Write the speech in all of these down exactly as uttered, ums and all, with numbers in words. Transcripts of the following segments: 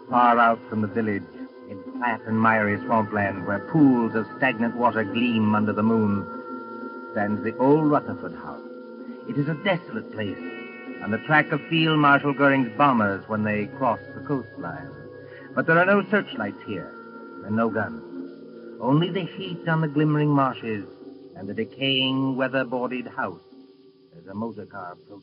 Far out from the village, in flat and miry swampland, where pools of stagnant water gleam under the moon, stands the old Rutherford House. It is a desolate place, on the track of Field Marshal Goering's bombers when they crossed the coastline. But there are no searchlights here, and no guns. Only the heat on the glimmering marshes and the decaying, weather-boarded house as a motor car approaches.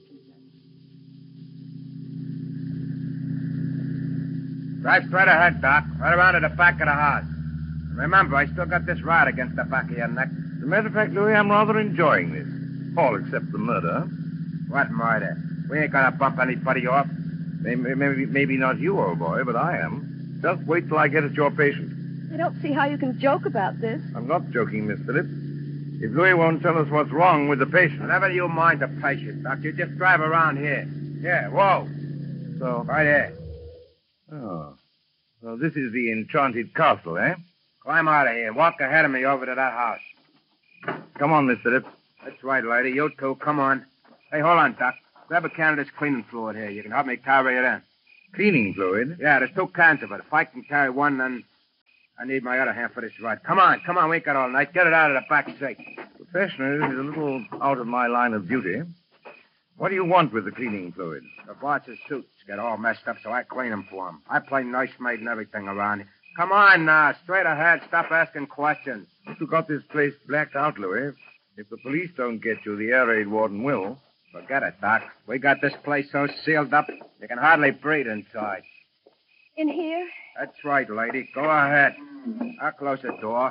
Drive straight ahead, Doc. Right around to the back of the house. Remember, I still got this rod against the back of your neck. As a matter of fact, Louis, I'm rather enjoying this. All except the murder. What murder? We ain't gonna bump anybody off. Maybe, maybe, maybe not you, old boy, but I am. Just wait till I get at your patient. I don't see how you can joke about this. I'm not joking, Miss Phillips. If Louis won't tell us what's wrong with the patient... Never you mind the patient, Doc. You just drive around here. Here, whoa. So? Right here. Oh. So this is the enchanted castle, eh? Climb out of here and walk ahead of me over to that house. Come on, Miss Phillips. That's right, lady. You too. Come on. Hey, hold on, Doc. Grab a can of this cleaning fluid here. You can help me carry it in. Cleaning fluid? Yeah, there's two cans of it. If I can carry one, then I need my other hand for this ride. Come on, come on. We ain't got all night. Get it out of the back seat. Professional is a little out of my line of duty. What do you want with the cleaning fluid? The boss's suits get all messed up, so I clean them for him. I play nursemaid and everything around here. Come on now. Straight ahead. Stop asking questions. You got this place blacked out, Louis. If the police don't get you, the air raid warden will. Forget it, Doc. We got this place so sealed up, you can hardly breathe inside. In here? That's right, lady. Go ahead. I'll close the door.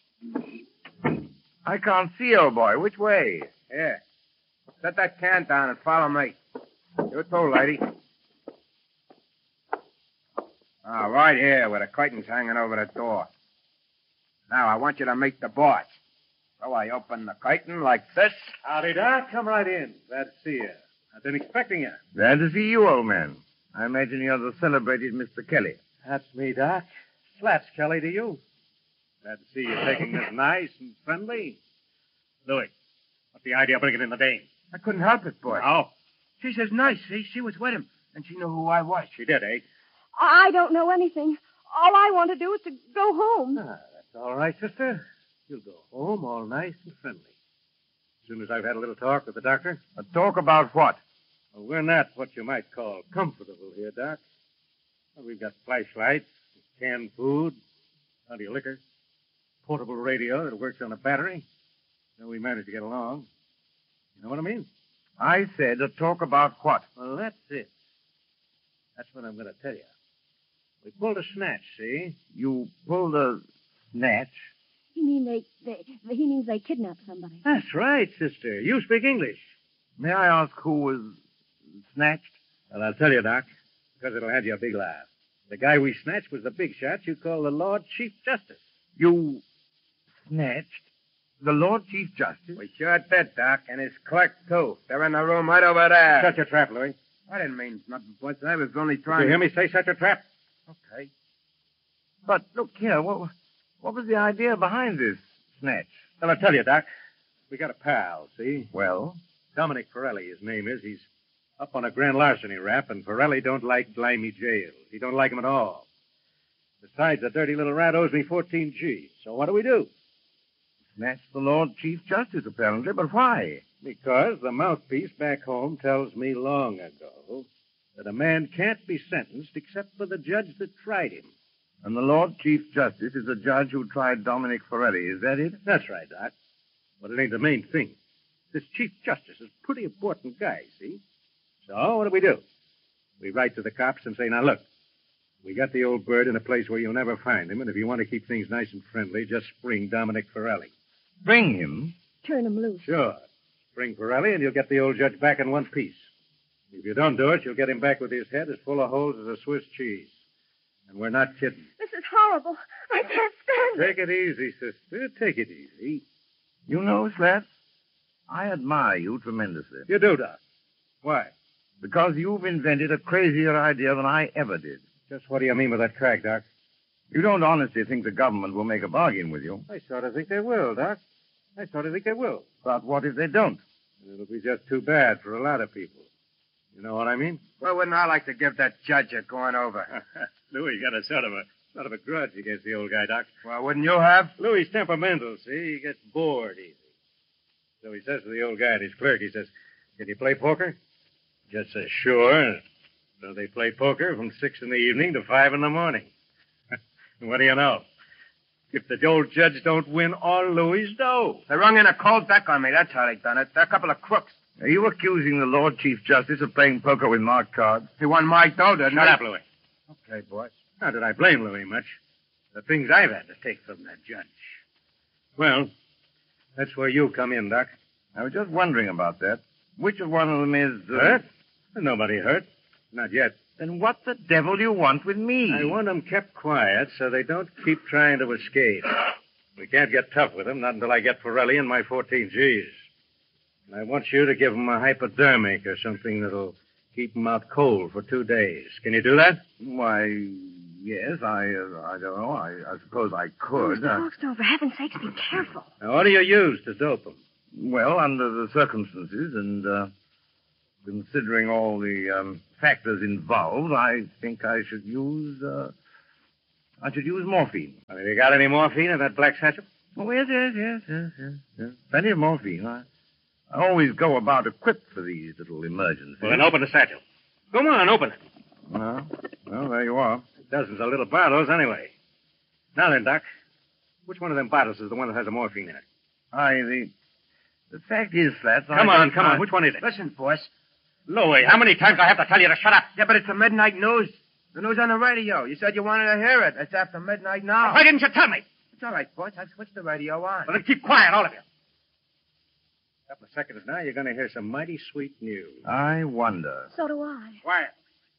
I can't see, old boy. Which way? Here. Set that can down and follow me. You too, lady. Ah, right here, where the curtain's hanging over the door. Now, I want you to meet the boss. So I open the curtain like this. Howdy, Doc. Come right in. Glad to see you. I've been expecting you. Glad to see you, old man. I imagine you're the celebrated Mister Kelly. That's me, Doc. Slats Kelly to you. Glad to see you taking this nice and friendly. Louis, what's the idea of bringing in the dame? I couldn't help it, boy. How? She says nice, see? She was with him, and she knew who I was. She did, eh? I don't know anything. All I want to do is to go home. Ah, that's all right, sister. You'll go home all nice and friendly. As soon as I've had a little talk with the doctor. A talk about what? Well, we're not what you might call comfortable here, Doc. Well, we've got flashlights, canned food, plenty of liquor, portable radio that works on a battery. So we managed to get along. You know what I mean? I said a talk about what? Well, that's it. That's what I'm going to tell you. We pulled a snatch, see? You pulled a snatch? You mean they, they, he means they kidnapped somebody. That's right, sister. You speak English. May I ask who was snatched? Well, I'll tell you, Doc, because it'll have you a big laugh. The guy we snatched was the big shot you call the Lord Chief Justice. You snatched the Lord Chief Justice? We sure did, Doc, and his clerk, too. They're in the room right over there. Shut your trap, Louis. I didn't mean nothing, boys. I was only trying Did you hear to... me say shut your trap? Okay. But look here, what, what was the idea behind this snatch? Well, I'll tell you, Doc. We got a pal, see? Well? Dominic Forelli, his name is. He's up on a grand larceny rap, and Forelli don't like Blimey jail. He don't like him at all. Besides, the dirty little rat owes me fourteen G's. So what do we do? Snatch the Lord Chief Justice, apparently, but why? Because the mouthpiece back home tells me long ago that a man can't be sentenced except for the judge that tried him. And the Lord Chief Justice is the judge who tried Dominic Forelli, is that it? That's right, Doc. But it ain't the main thing. This Chief Justice is a pretty important guy, see? So what do we do? We write to the cops and say, now look, we got the old bird in a place where you'll never find him, and if you want to keep things nice and friendly, just spring Dominic Forelli. Bring him? Turn him loose. Sure. Spring Forelli, and you'll get the old judge back in one piece. If you don't do it, you'll get him back with his head as full of holes as a Swiss cheese. And we're not kidding. This is horrible. I can't stand it. Take it easy, sister. Take it easy. You know, Slats, I admire you tremendously. You do, Doc. Why? Because you've invented a crazier idea than I ever did. Just what do you mean with that crack, Doc? You don't honestly think the government will make a bargain with you. I sort of think they will, Doc. I sort of think they will. But what if they don't? It'll be just too bad for a lot of people. You know what I mean? Well, wouldn't I like to give that judge a going over? Louis got a sort of a sort of a grudge against the old guy, Doc. Well, wouldn't you have? Louis' temperamental, see? He gets bored easy. So he says to the old guy and his clerk, he says, "Can you play poker?" Just says, "Sure." So they play poker from six in the evening to five in the morning. What do you know? If the old judge don't win all Louis' dough. They rung in a cold deck on me. That's how they done it. They're a couple of crooks. Are you accusing the Lord Chief Justice of playing poker with marked cards? He won my dough, didn't Shut he? up, Louis. Okay, boss. Not that I blame Louis much. The things I've had to take from that judge. Well, that's where you come in, Doc. I was just wondering about that. Which of one of them is... Uh... Hurt? Nobody hurt. Not yet. Then what the devil do you want with me? I want them kept quiet so they don't keep trying to escape. We can't get tough with them, not until I get Forelli and my fourteen G's. And I want you to give them a hypodermic or something that'll keep them out cold for two days. Can you do that? Why, yes, I uh, I don't know. I, I suppose I could. Mister Uh, Hawkstone, for heaven's sakes, be careful. Now, what do you use to dope them? well, under the circumstances and uh, considering all the um, factors involved, I think I should use... Uh, I should use morphine. Have you got any morphine in that black satchel? Oh, yes, yes, yes, yes, yes, yes. Plenty of morphine. I, I always go about equipped for these little emergencies. Well, then open the satchel. Come on, open it. Well, well, there you are. Dozens of little bottles, anyway. Now then, Doc, which one of them bottles is the one that has the morphine in it? I, the... The fact is, Flats... Come I on, don't- come I- on. Which one is it? Listen, boss. Louis, how many times do I have to tell you to shut up? Yeah, but it's the midnight news. The news on the radio. You said you wanted to hear it. It's after midnight now. Why didn't you tell me? It's all right, boss. I've switched the radio on. Well, then keep quiet, all of you. A couple of seconds now, you're going to hear some mighty sweet news. I wonder. So do I. Quiet.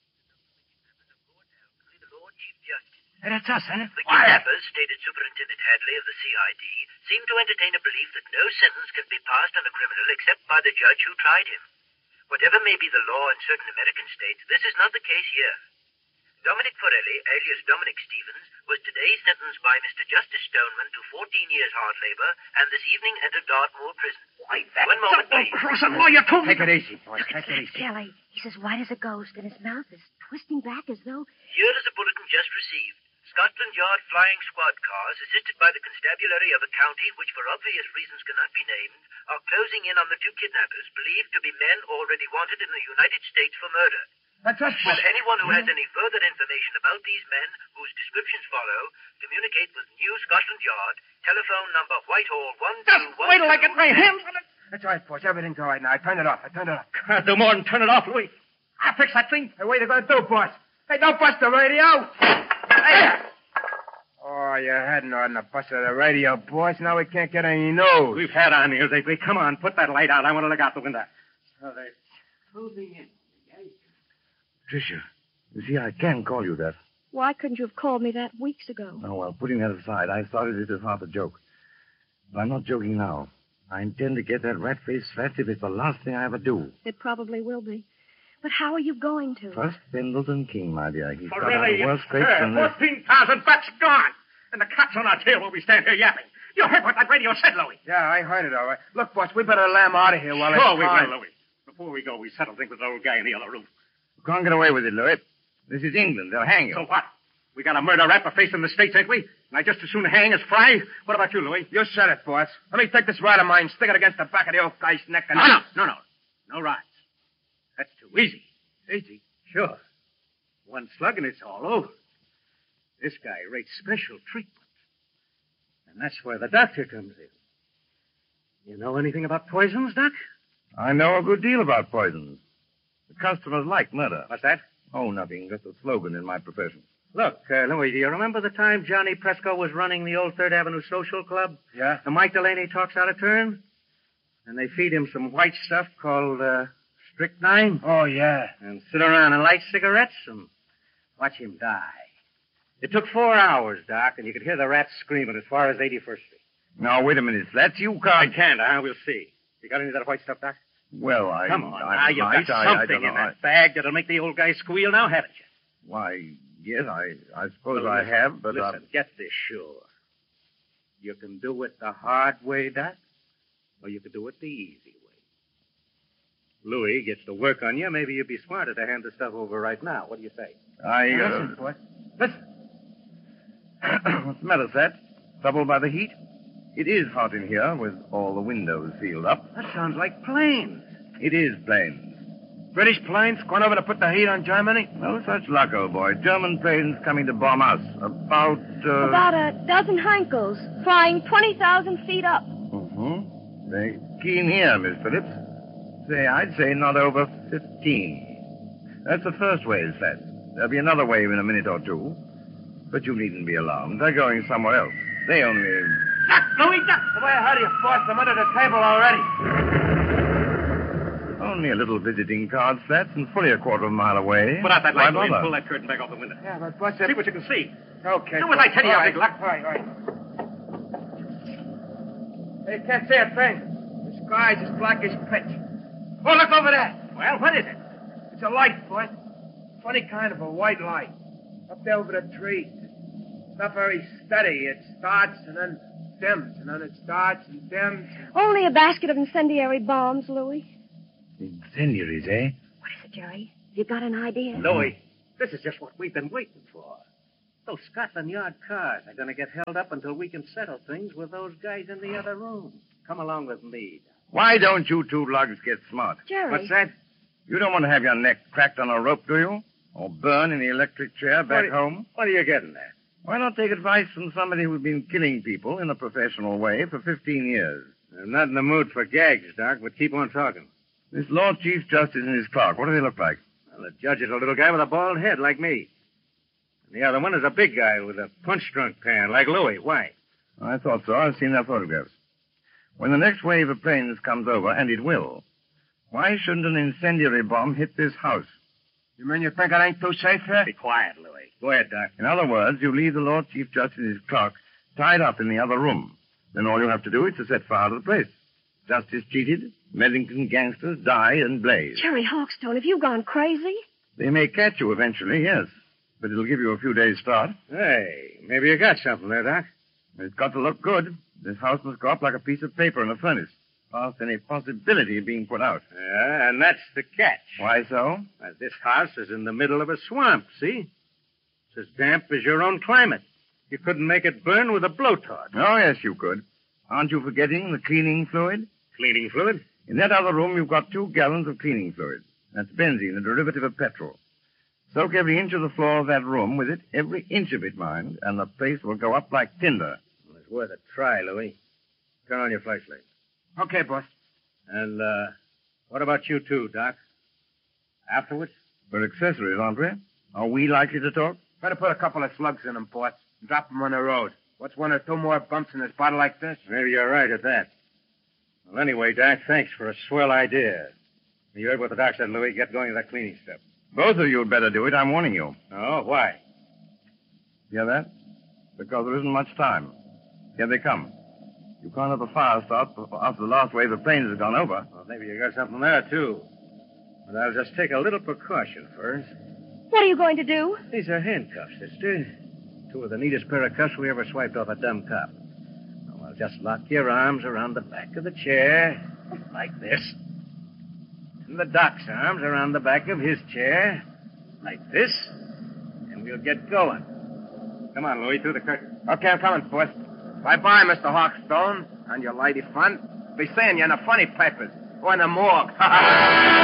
Hey, that's us, isn't it? The kidnappers, stated Superintendent Hadley of the C I D, seem to entertain a belief that no sentence can be passed on a criminal except by the judge who tried him. Whatever may be the law in certain American states, this is not the case here. Dominic Forelli, alias Dominic Stevens, was today sentenced by Mister Justice Stoneman to fourteen years hard labor, and this evening entered Dartmoor prison. Why, that One moment, please. cross the law you told me. Take it easy, boss. Look at Take it that, easy. Kelly. He's as white as a ghost, and his mouth is twisting back as though... Here is a bulletin just received. Scotland Yard flying squad cars, assisted by the constabulary of a county which for obvious reasons cannot be named, are closing in on the two kidnappers, believed to be men already wanted in the United States for murder. That's us, boss. Should anyone who has any further information about these men, whose descriptions follow, communicate with New Scotland Yard, telephone number Whitehall one two one. Just wait till I get my hands on it. That's all right, boss. Everything's all right now. I turned it off. I turned it off. Can't do more than turn it off, Louis. I'll fix that thing. Hey, what are you going to do, boss? Hey, don't bust the radio. Hey. Oh, you hadn't ought to bust the radio, boss. Now we can't get any news. We've had our news lately. Come on, put that light out. I want to look out the window. So they're closing in. Tricia, you see, I can call you that. Why couldn't you have called me that weeks ago? Oh, well, putting that aside, I started it as half a joke. But I'm not joking now. I intend to get that rat-faced Flats if it's the last thing I ever do. It probably will be. But how are you going to? First, Pendleton King, my dear. He's got out Forelli, of worse scrapes sir, than this. fourteen thousand bucks gone. And the cops on our tail while we stand here yapping. You heard what that radio said, Louis. Yeah, I heard it all right. Look, boss, we better lamb out of here while Sure it's we time. will, Louis. Before we go, we settle things with the old guy in the other room. You can't get away with it, Louis. This is England. They'll hang you. So what? We got a murder rap a face in the States, ain't we? And I just as soon hang as fry. What about you, Louis? You said it, boss. Let me take this rod of mine, stick it against the back of the old guy's neck, and... No, no, no, no. No rides. That's too easy. Easy. Sure. One slug and it's all over. This guy rates special treatment. And that's where the doctor comes in. You know anything about poisons, Doc? I know a good deal about poisons. The customers like murder. What's that? Oh, nothing. Just a slogan in my profession. Look, uh, Louis, do you remember the time Johnny Presco was running the old Third Avenue Social Club? Yeah? And Mike Delaney talks out of turn? And they feed him some white stuff called uh, strychnine? Oh, yeah. And sit around and light cigarettes and watch him die. It took four hours, Doc, and you could hear the rats screaming as far as eighty-first Street. Now, wait a minute, Flats. You I can't... can't, huh? We'll see. You got any of that white stuff, Doc? Well, I... Come on, I now, you've might. got I, I something don't in know. that bag that'll make the old guy squeal now, haven't you? Why, yes, I, I suppose Well, I listen, have, but... uh, Listen, get this sure. You can do it the hard way, Doc, or you can do it the easy way. Louis gets to work on you. Maybe you'd be smarter to hand the stuff over right now. What do you say? I... Hey, Uh, listen, boss. Listen. What's the matter, Sat? Troubled by the heat? It is hot in here with all the windows sealed up. That sounds like planes. It is planes. British planes going over to put the heat on Germany? No such luck, old boy. German planes coming to bomb us. About, uh... About a dozen Heinkels, flying twenty thousand feet up. Mm-hmm. Very keen here, Miss Phillips. Say, I'd say not over fifteen. That's the first wave, Sat. There'll be another wave in a minute or two. But you needn't be alarmed. They're going somewhere else. They only... Duck, Louis, duck! The way I heard you, boss, I'm under the table already. Only a little visiting card, Sat, and fully a quarter of a mile away. Put out that light, Why Louis, and bother? pull that curtain back off the window. Yeah, but boss... See what you can see. Okay. Do as I tell you, all you right, big luck. All right, all right. Hey, you can't see a thing. The sky's as black as pitch. Oh, look over there. Well, what is it? It's a light, boy. Funny kind of a white light. Up there over the tree. It's not very steady. It starts and then dims, and then it starts and dims. Only a basket of incendiary bombs, Louis. Incendiaries, eh? What is it, Jerry? You got an idea? Louis, this is just what we've been waiting for. Those Scotland Yard cars are going to get held up until we can settle things with those guys in the other room. Come along with me. Why don't you two lugs get smart? Jerry. What's that? You don't want to have your neck cracked on a rope, do you? Or burn in the electric chair back What- home? What are you getting at? Why not take advice from somebody who's been killing people in a professional way for fifteen years? I'm not in the mood for gags, Doc, but keep on talking. This Lord Chief Justice and his clerk, what do they look like? Well, the judge is a little guy with a bald head, like me. And the other one is a big guy with a punch-drunk pan, like Louis. Why? I thought so. I've seen their photographs. When the next wave of planes comes over, and it will, why shouldn't an incendiary bomb hit this house? You mean you think it ain't too safe here? Be quiet, Louis. Go ahead, Doc. In other words, you leave the Lord Chief Justice and his clerk tied up in the other room. Then all you have to do is to set fire to the place. Justice cheated, Medlington gangsters die and blaze. Jerry Hawkstone, have you gone crazy? They may catch you eventually, yes. But it'll give you a few days' start. Hey, maybe you got something there, Doc. It's got to look good. This house must go up like a piece of paper in a furnace, past any possibility of being put out. Yeah, and that's the catch. Why so? Well, this house is in the middle of a swamp, see? It's as damp as your own climate. You couldn't make it burn with a blowtorch. Oh, yes, you could. Aren't you forgetting the cleaning fluid? Cleaning fluid? In that other room, you've got two gallons of cleaning fluid. That's benzene, a derivative of petrol. Soak every inch of the floor of that room with it, every inch of it, mind, and the place will go up like tinder. Well, it's worth a try, Louis. Turn on your flashlight. Okay, boss. And, uh, what about you two, Doc? Afterwards? We're accessories, aren't we? Are we likely to talk? Better put a couple of slugs in them, boss, and drop them on the road. What's one or two more bumps in this bottle like this? Maybe you're right at that. Well, anyway, Doc, thanks for a swell idea. You heard what the doc said, Louis. Get going to that cleaning stuff. Both of you had better do it, I'm warning you. Oh, why? Hear that? Because there isn't much time. Here they come. You can't have a fire start before- after the last wave of planes has gone over. Well, maybe you got something there, too. But I'll just take a little precaution first. What are you going to do? These are handcuffs, sister. Two of the neatest pair of cuffs we ever swiped off a dumb cop. Now, I'll just lock your arms around the back of the chair, like this. And the doc's arms around the back of his chair, like this. And we'll get going. Come on, Louis, through the curtain. Okay, I'm coming, boss. Bye-bye, Mister Hawkstone, and your lady friend. Be seeing you in the funny papers or in the morgue.